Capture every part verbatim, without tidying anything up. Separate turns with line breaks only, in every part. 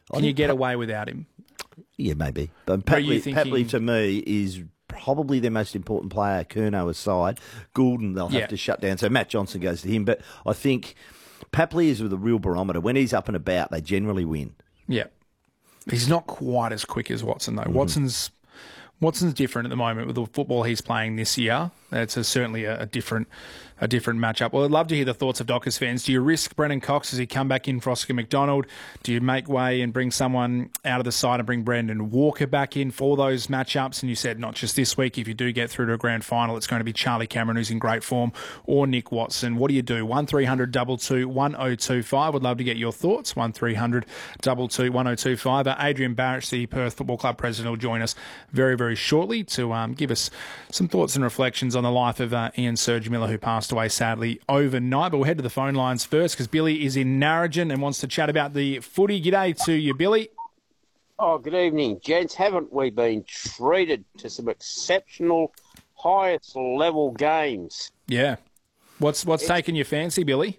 Can you get away without him?
Yeah, maybe. But
Were you
Papley,
thinking-
Papley to me is probably their most important player. Curnow aside, Goulden they'll have
Yeah.
to shut down. So Matt Johnson goes to him. But I think Papley is the real barometer. When he's up and about, they generally win.
Yeah. He's not quite as quick as Watson, though.
Mm-hmm.
Watson's Watson's different at the moment with the football he's playing this year. It's a, certainly a, a different a different matchup. Well, I'd love to hear the thoughts of Dockers fans. Do you risk Brennan Cox as he come back in for Oscar McDonald? Do you make way and bring someone out of the side and bring Brandon Walker back in for those matchups? And you said not just this week. If you do get through to a grand final, it's going to be Charlie Cameron, who's in great form, or Nick Watson. What do you do? one three hundred two two one oh two five. Would love to get your thoughts. one three hundred two two one oh two five. Uh, Adrian Barrett, the Perth Football Club president, will join us very, very shortly to um, give us some thoughts and reflections on the life of uh, Ian Surge-Miller, who passed away sadly overnight. But we'll head to the phone lines first because Billy is in Narrogin and wants to chat about the footy. G'day to you, Billy.
Oh, good evening, gents. Haven't we been treated to some exceptional, highest level games?
Yeah. What's what's taking your fancy, Billy?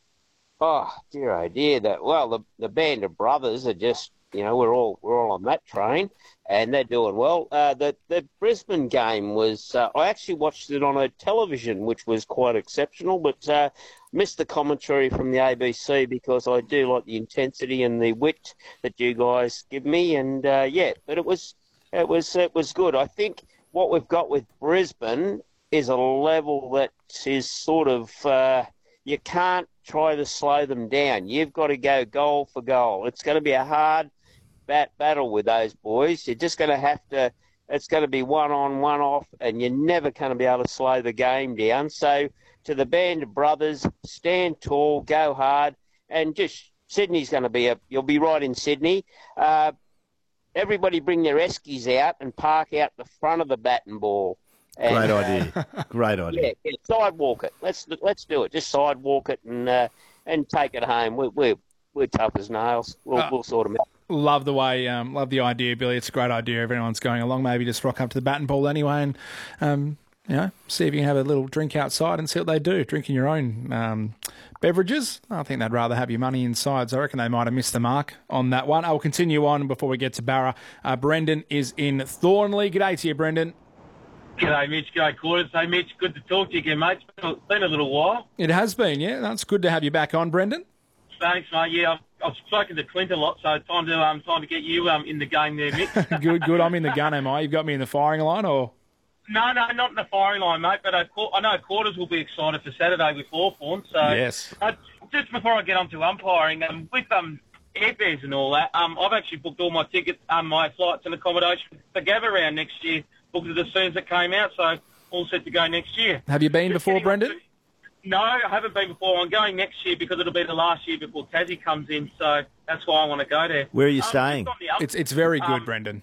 Oh, dear, oh dear. That well, the the band of brothers are just, you know, we're all we're all on that train, and they're doing well. Uh, the the Brisbane game was. Uh, I actually watched it on a television, which was quite exceptional, but uh, missed the commentary from the A B C because I do like the intensity and the wit that you guys give me, and uh, yeah, but it was it was it was good. I think what we've got with Brisbane is a level that is sort of uh, you can't try to slow them down. You've got to go goal for goal. It's going to be a hard bat battle with those boys. You're just going to have to, it's going to be one on, one off, and you're never going to be able to slow the game down. So to the band of brothers, stand tall, go hard, and just Sydney's going to be a, you'll be right in Sydney. Uh, everybody bring their eskies out and park out the front of the bat and ball. And,
Great
uh,
idea. Great idea.
Yeah, yeah, sidewalk it. Let's let's do it. Just sidewalk it and uh, and take it home. We're we're, we're tough as nails. We'll
Uh,
we'll sort them out.
Love the way, um, love the idea, Billy. It's a great idea. Everyone's going along. Maybe just rock up to the bat and ball anyway, and um, you know, see if you can have a little drink outside and see what they do. Drinking your own um, beverages. I think they'd rather have your money inside. So I reckon they might have missed the mark on that one. I'll continue on before we get to Barra. Uh, Brendan is in Thornley. G'day to you, Brendan.
G'day, Mitch. G'day, Quarters. Hey, Mitch, good to talk to you again, mate. It's been a little while.
It has been, yeah. That's good to have you back on, Brendan.
Thanks, mate. Yeah, I've, I've spoken to Clint a lot, so time to um, time to get you um in the game there, Mitch.
good, good. I'm in the gun, am I? You've got me in the firing line, or?
no, no, not in the firing line, mate, but I, I know Quarters will be excited for Saturday with Hawthorn. So,
Yes.
Uh, just before I get on to umpiring, um, with um airfares and all that, um, I've actually booked all my tickets, um, my flights and accommodation for Gabba round next year. Booked it as soon as it came out, so all set to go next year.
Have you been
Just
before,
getting on
Brendan?
to- No, I haven't been before. I'm going next year because it'll be the last year before Tassie comes in, so that's why I want to go there.
Where are you
Um,
staying?
just on the up-
It's it's very good,
Um,
Brendan.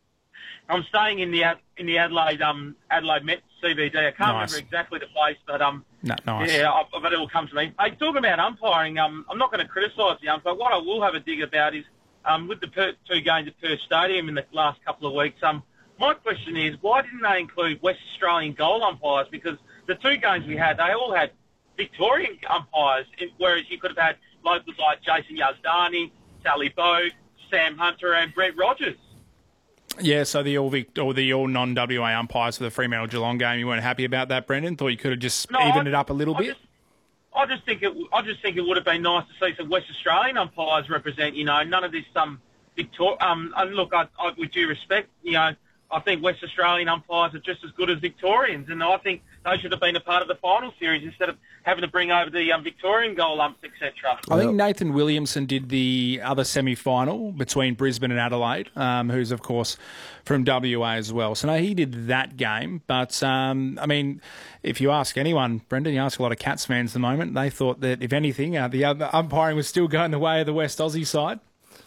I'm staying in the Ad- in the Adelaide um Adelaide Met C B D. I can't
Nice.
remember exactly the place, but um
No, nice.
yeah, I, but it will come to me. Hey, talking about umpiring, um, I'm not going to criticise the umpire. What I will have a dig about is um with the per- two games at Perth Stadium in the last couple of weeks. Um, my question is, why didn't they include West Australian goal umpires? Because the two games we had, they all had Victorian umpires, whereas you could have had locals like Jason Yazdani, Sally Bode, Sam Hunter, and Brett Rogers.
Yeah, so the all Vic, or the all non W A umpires for the Fremantle Geelong game, you weren't happy about that, Brendan? Thought you could have just
No,
evened
I-
it up a little
I
bit?
Just, I just think it. I just think it would have been nice to see some West Australian umpires represent. You know, none of this um Victor. Um, and look, I, I, with due respect, you know, I think West Australian umpires are just as good as Victorians, and I think they should have been a part of the final series instead of having to bring over the um, Victorian goal umps, et cetera.
I think Nathan Williamson did the other semi-final between Brisbane and Adelaide, um, who's, of course, from W A as well. So, no, he did that game. But, um, I mean, if you ask anyone, Brendan, you ask a lot of Cats fans at the moment, they thought that, if anything, uh, the other umpiring was still going the way of the West Aussie side.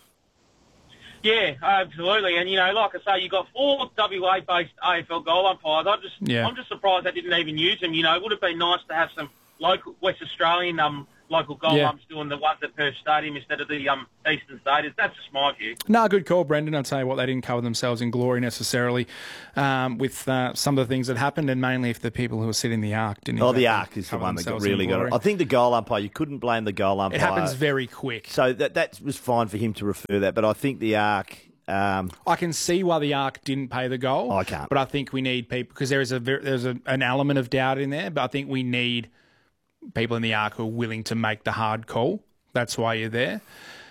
Yeah, absolutely. And, you know, like I say, you got four W A-based A F L goal umpires. I just,
Yeah.
I'm just surprised they didn't even use them. You know, it would have been nice to have some local West Australian um, local goal
Yeah.
umps doing the ones at Perth Stadium instead of the um, Eastern Stadiums. That's just my view.
No, good call, Brendan. I'll tell you what, they didn't cover themselves in glory necessarily um, with uh, some of the things that happened, and mainly if the people who were sitting in the Arc didn't.
Oh, the
exactly
Arc is the
cover
one that got
themselves in
really got
glory.
it. I think the goal umpire, you couldn't blame the goal umpire.
It happens very quick.
So that that was fine for him to refer that, but I think the Arc. Um,
I can see why the Arc didn't pay the goal.
I can't.
But I think we need people, because there is a ver- there's a, an element of doubt in there, but I think we need people in the Arc who are willing to make the hard call. That's why you're there.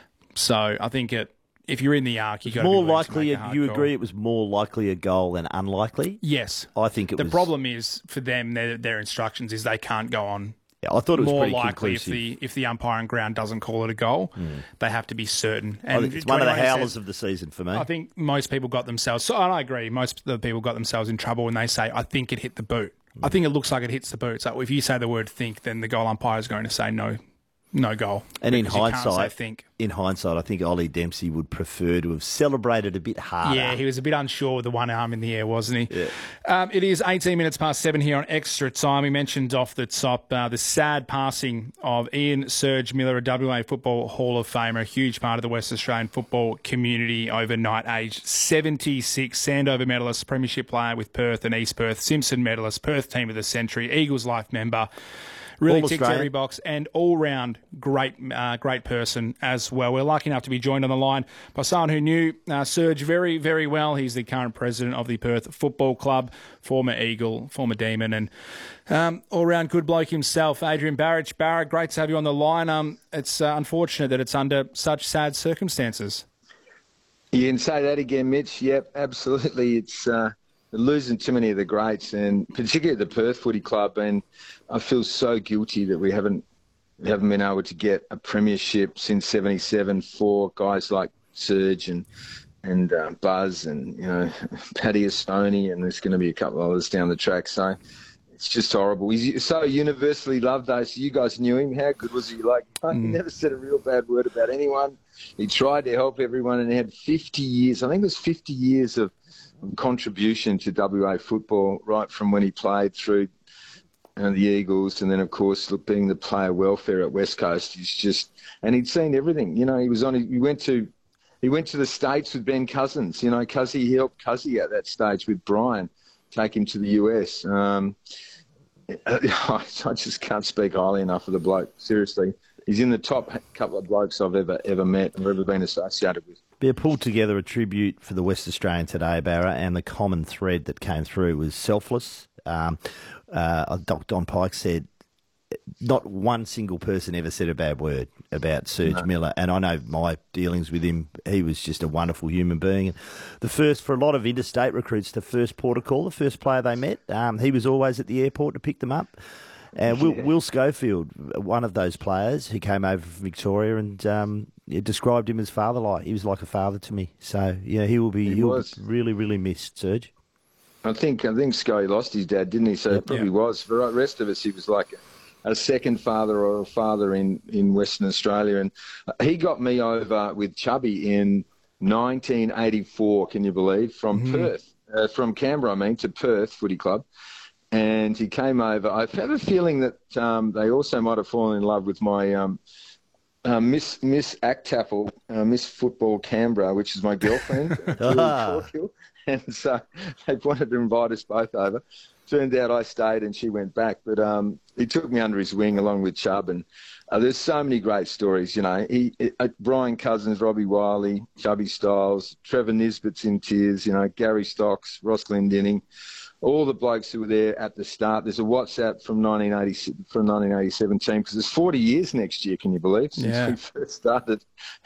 So I think it, if you're in the Arc, you got to be
more
willing to
likely,
make a hard
you
call.
agree it was more likely a goal than unlikely?
Yes.
I think it
the
was.
problem is for them, their, their instructions is they can't go on.
Yeah, I thought it was
More
pretty
likely if
conclusive.
the if the umpiring ground doesn't call it a goal, they have to be certain.
I
And
think it's one of the
twenty-one
howlers
says-
of the season for me.
I think most people got themselves. So and I agree. Most of the people got themselves in trouble when they say, "I think it hit the boot." I think it looks like it hits the boot. So if you say the word "think," then the goal umpire is going to say no, no goal.
And in
Because you can't say
hindsight,
think.
in hindsight, I think Ollie Dempsey would prefer to have celebrated a bit harder.
Yeah, he was a bit unsure with the one arm in the air, wasn't he?
Yeah.
Um, it is eighteen minutes past seven here on Extra Time. We mentioned off the top uh, the sad passing of Ian Serge Miller, a W A Football Hall of Famer, a huge part of the West Australian football community overnight, aged seventy-six, Sandover medalist, premiership player with Perth and East Perth, Simpson medalist, Perth Team of the Century, Eagles Life member. Really
All
ticks
Australian.
every box, and all-round great uh, great person as well. We're lucky enough to be joined on the line by someone who knew uh, Serge very, very well. He's the current president of the Perth Football Club, former Eagle, former Demon, and um, all-round good bloke himself, Adrian Barrich. Barra, great to have you on the line. Um, it's uh, unfortunate that it's under such sad circumstances.
You can say that again, Mitch. Yep, absolutely. It's uh, losing too many of the greats, and particularly the Perth Footy Club. And I feel so guilty that we haven't we haven't been able to get a premiership since seventy-seven for guys like Serge and and uh, Buzz and you know Paddy Estoni, and there's going to be a couple of others down the track. So it's just horrible. He's so universally loved, though. So you guys knew him. How good was he? Like he never said a real bad word about anyone. He tried to help everyone, and he had fifty years. I think it was fifty years of contribution to W A football, right from when he played through uh, the Eagles, and then of course look, being the player welfare at West Coast. He's just, and he'd seen everything. You know, he was on. He went to, he went to the States with Ben Cousins. You know, Cuzzy, he helped Cuzzy at that stage with Brian, take him to the U S. Um, I just can't speak highly enough of the bloke. Seriously, he's in the top couple of blokes I've ever ever met or ever been associated with.
They pulled together a tribute for the West Australian today, Barra, and the common thread that came through was selfless. Um, uh, Doctor Don Pike said not one single person ever said a bad word about Serge
No.
Miller, and I know my dealings with him. He was just a wonderful human being. The first, for a lot of interstate recruits, the first port of call, the first player they met. Um, he was always at the airport to pick them up. And Will,
Yeah.
Will Schofield, one of those players who came over from Victoria, and um, it described him as father-like. He was like a father to me. So yeah, he will be.
He
He will
was.
be really, really missed, Serge.
I think I think Scully lost his dad, didn't he? So it probably
Yeah.
was. For the rest of us, he was like a, a second father or a father in, in Western Australia. And he got me over with Chubby in nineteen eighty-four, can you believe, from Perth, uh, from Canberra, I mean, to Perth Footy Club. And he came over. I have a feeling that um, they also might have fallen in love with my um, uh, Miss Miss Actaffel, uh, Miss Football Canberra, which is my girlfriend, Julie Corkill. And so they wanted to invite us both over. Turned out I stayed and she went back. But um, he took me under his wing along with Chubb. And uh, there's so many great stories, you know. He, uh, Brian Cousins, Robbie Wiley, Chubby Styles, Trevor Nisbet's in tears, you know, Gary Stocks, Ross Glendinning, all the blokes who were there at the start. There's a WhatsApp from nineteen eighty from nineteen eighty-seven team, because it's forty years next year, can you believe, since
Yeah.
we first started.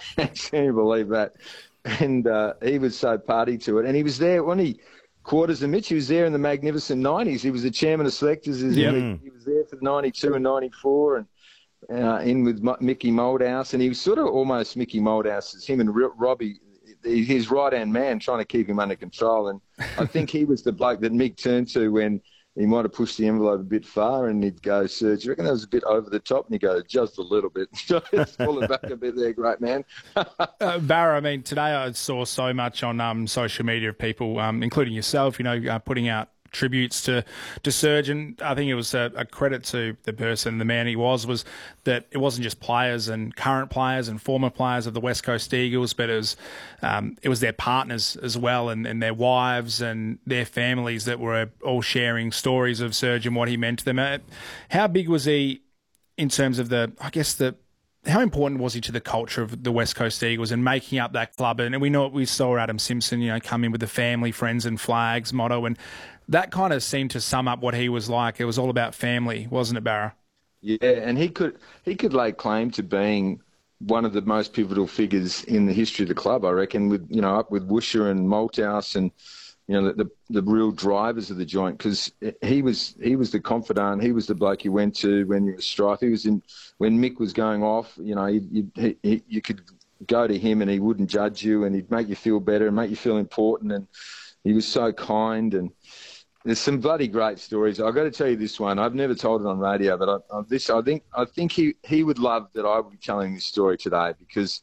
Can you believe that? And uh, he was so party to it. And he was there, when he quarters of Mitch, he was there in the magnificent nineties. He was the chairman of selectors. He was,
Yep.
in the- he was there for ninety-two and ninety-four, and uh, in with M- Mickey Moldhouse. And he was sort of almost Mickey Moldhouse, as him and R- Robbie, his right-hand man, trying to keep him under control. And I think he was the bloke that Mick turned to when he might have pushed the envelope a bit far, and he'd go, Serge, you reckon that was a bit over the top? And he'd go, just a little bit. Just pull it back a bit there, great man.
Uh, Barra, I mean, today I saw so much on um, social media of people, um, including yourself, you know, uh, putting out tributes to, to Serge, and I think it was a, a credit to the person, the man he was, was that it wasn't just players and current players and former players of the West Coast Eagles, but it was, um, it was their partners as well, and, and their wives and their families that were all sharing stories of Serge and what he meant to them. How big was he in terms of the, I guess, the how important was he to the culture of the West Coast Eagles and making up that club? And we know we saw Adam Simpson, you know, come in with the family, friends and flags motto, and that kind of seemed to sum up what he was like. It was all about family, wasn't it, Barra?
Yeah, and he could he could lay claim to being one of the most pivotal figures in the history of the club, I reckon, with, you know, up with Woosher and Malthouse and, you know, the, the, the real drivers of the joint, because he was he was the confidant. He was the bloke you went to when you were strife. He was in when Mick was going off. You know, you, he, he, you could go to him and he wouldn't judge you, and he'd make you feel better and make you feel important. And he was so kind. And there's some bloody great stories. I've got to tell you this one. I've never told it on radio, but I, I, this I think I think he he would love that I would be telling this story today, because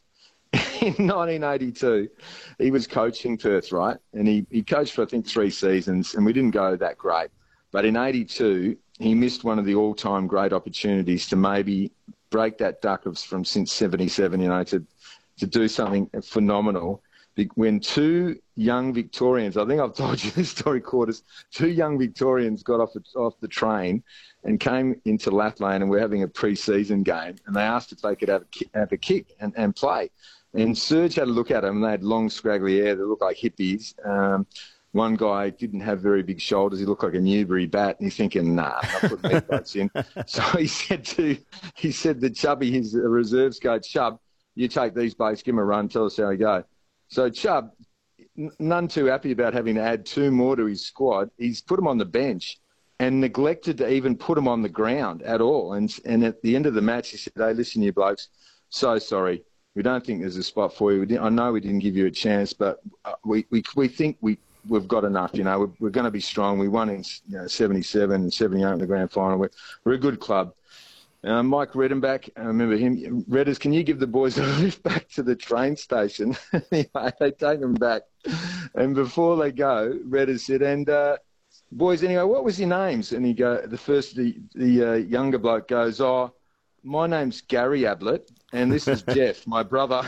in nineteen eighty-two, he was coaching Perth, right? And he, he coached for, I think, three seasons, and we didn't go that great. But in eighty-two, he missed one of the all-time great opportunities to maybe break that duck of from since seventy-seven, you know, to, to do something phenomenal. When two young Victorians, I think I've told you this story, Quarters, two young Victorians got off the, off the train and came into Lathlane, and we're having a pre-season game, and they asked if they could have a, have a kick and, and play. And Serge had a look at them, and they had long, scraggly hair. They looked like hippies. Um, one guy didn't have very big shoulders. He looked like a Newbury bat. And he's thinking, nah, I'm not putting these in. So he said to he said to Chubby, his reserves coach, Chubb, you take these blokes, give them a run, tell us how they go. So Chubb, none too happy about having to add two more to his squad. He's put them on the bench and neglected to even put them on the ground at all. And and at the end of the match, he said, hey, listen, you blokes, so sorry. We don't think there's a spot for you. We I know we didn't give you a chance, but we, we, we think we, we've got enough. You know, we're, we're going to be strong. We won in you know, seventy-seven and seventy-eight in the grand final. We're, we're a good club. Uh, Mike Redenbach, I remember him. Redders, can you give the boys a lift back to the train station? Anyway, they take them back. And before they go, Redders said, and uh, boys, anyway, what was your names? And he go, the first, the, the uh, younger bloke goes, oh, my name's Gary Ablett, and this is Jeff, my brother.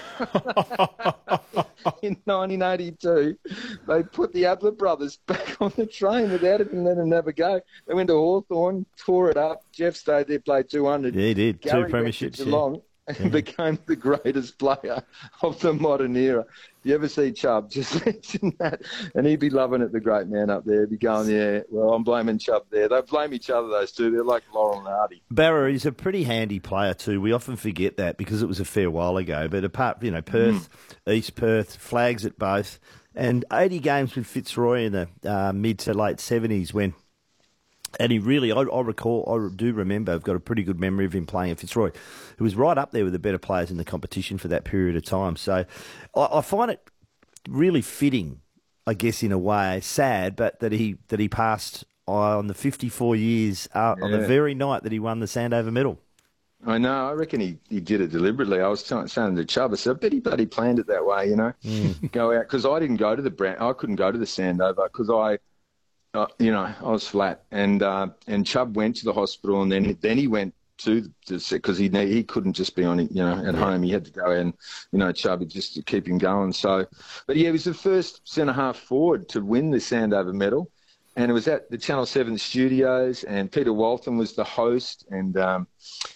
In nineteen eighty-two, they put the Ablett brothers back on the train without even letting them have a go. They went to Hawthorn, tore it up. Jeff stayed there, played two hundred.
Yeah, he did.
Gary
Two premierships.
Geelong, yeah. And became the greatest player of the modern era. If you ever see Chubb, just mention that. And he'd be loving it, the great man up there. He'd be going, yeah, well, I'm blaming Chubb there. They blame each other, those two. They're like Laurel and Hardy.
Barra is a pretty handy player too. We often forget that because it was a fair while ago. But apart, you know, Perth, mm. East Perth, flags at both. And eighty games with Fitzroy in the uh, mid to late seventies when... And he really, I, I recall, I do remember, I've got a pretty good memory of him playing at Fitzroy, who was right up there with the better players in the competition for that period of time. So I, I find it really fitting, I guess, in a way, sad, but that he that he passed on the fifty-four years uh, yeah. on the very night that he won the Sandover medal.
I know. I reckon he, he did it deliberately. I was t- saying to Chubb, I said, I bet he bloody planned it that way, you know, mm. go out. Because I didn't go to the brand, I couldn't go to the Sandover because I... Uh, you know, I was flat, and uh, and Chubb went to the hospital, and then he, then he went to because he he couldn't just be on you know at home. He had to go and you know Chubb just to keep him going. So, but yeah, he was the first centre half forward to win the Sandover medal, and it was at the Channel Seven studios, and Peter Walton was the host, and. Um,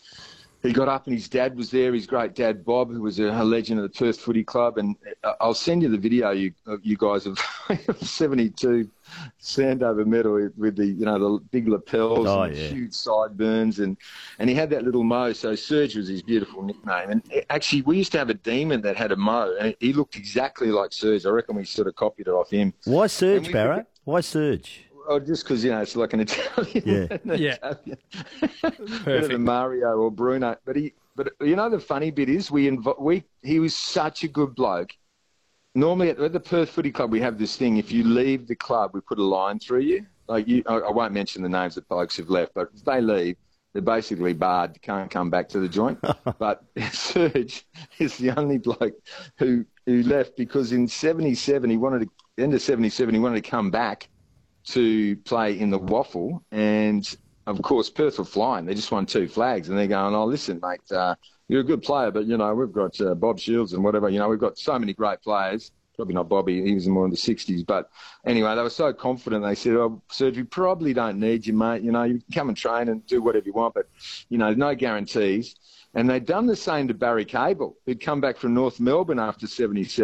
He got up and his dad was there, his great dad, Bob, who was a, a legend of the Perth Footy Club. And I'll send you the video, you you guys, of seventy-two Sandover medal with the, you know, the big lapels
oh,
and
yeah.
huge sideburns. And, and he had that little mo. So Serge was his beautiful nickname. And actually, we used to have a demon that had a mo. And he looked exactly like Serge. I reckon we sort of copied it off him.
Why Serge, Barra? Why Serge?
Oh, just because, you know, it's like an Italian.
Yeah.
an
yeah.
Italian.
Perfect.
Of Mario or Bruno. But, he, but you know, the funny bit is we, inv- we he was such a good bloke. Normally at, at the Perth Footy Club, we have this thing. If you leave the club, we put a line through you. Like you, I, I won't mention the names of blokes who've left, but if they leave, they're basically barred. You can't come back to the joint. But Serge is the only bloke who, who left because in seventy-seven, he wanted to, end of seventy-seven, he wanted to come back to play in the Waffle, and of course Perth were flying. They just won two flags, and they're going, "Oh, listen, mate, uh, you're a good player, but you know we've got uh, Bob Shields and whatever. You know we've got so many great players." Probably not Bobby, he was more in the sixties. But anyway, they were so confident. They said, "Oh, Serge, we probably don't need you, mate. You know, you can come and train and do whatever you want, but you know, no guarantees." And they'd done the same to Barry Cable, who'd come back from North Melbourne after seventy-seven.